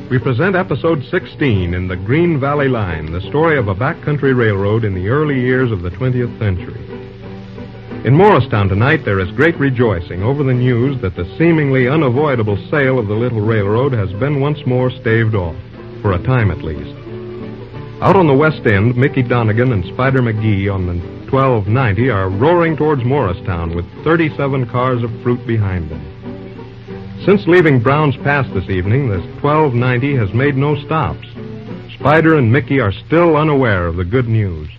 we present episode 16 in the Green Valley Line, the story of a backcountry railroad in the early years of the 20th century. In Morristown tonight, there is great rejoicing over the news that the seemingly unavoidable sale of the little railroad has been once more staved off, for a time at least. Out on the west end, Mickey Donegan and Spider McGee on the 1290 are roaring towards Morristown with 37 cars of fruit behind them. Since leaving Brown's Pass this evening, the 1290 has made no stops. Spider and Mickey are still unaware of the good news.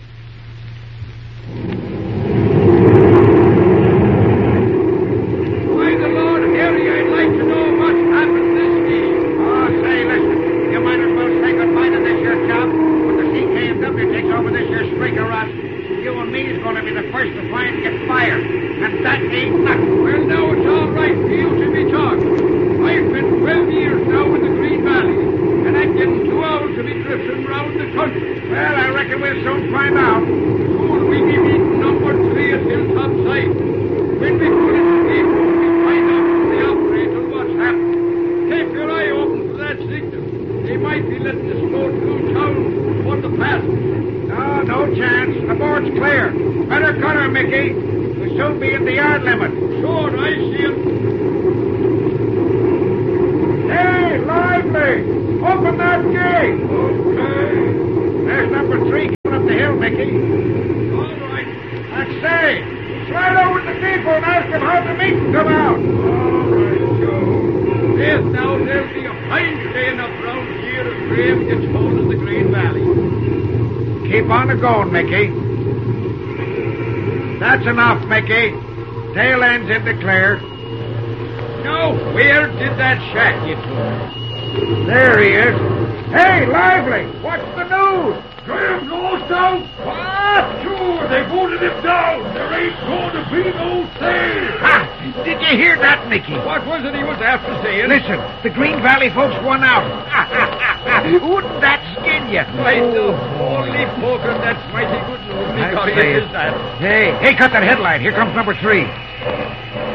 Why the Lord Harry, I'd like to know what's happened this day. Oh, say, listen, you might as well say goodbye to this here job. When the CKNW takes over this here sprig of rot, you and me's going to be the first to find and get fired. And that ain't nothing. Well, now it's all right for you to be talking. I've been 12 years now in the Green Valley, and I'm getting too old to be drifting round the country. Well, I reckon we'll soon find out. Soon we'll be meeting number 3 at Hilltop Side. When we put it to people, we find out from the operator what's happened. Keep your eye open for that signal. They might be letting us go through town for the passage. No chance. The board's clear. Better cut her, Mickey. We'll soon be in the yard limit. Sure, I see it. Hey, Lively! Open that gate! Okay. There's number 3 coming up the hill, Mickey. All right. I say, slide over to the depot and ask them how the meat can come out. All right, Joe. Yes, now there'll be a fine staying up round here as Graham gets hold of the Green Valley. Keep on a-going, Mickey. That's enough, Mickey. Tail end's in the clear. Now, where did that shack get to? There he is. Hey, Lively, what's the news? Graham lost out. What? Sure, they voted him down. There ain't going to be no sale. Ha! Did you hear that, Mickey? What was it he was after saying? Listen, the Green Valley folks won out. Wouldn't that skin you? Why, the holy poker, that's mighty good news. Hey, cut that headlight. Here comes number 3.